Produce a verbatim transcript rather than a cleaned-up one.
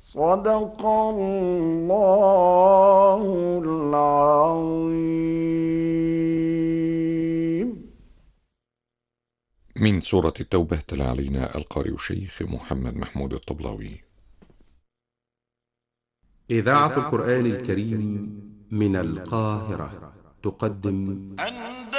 صدق الله العظيم. من سورة التوبة تلا علينا القارئ الشيخ محمد محمود الطبلاوي. إذاعة القرآن الكريم من القاهرة تقدم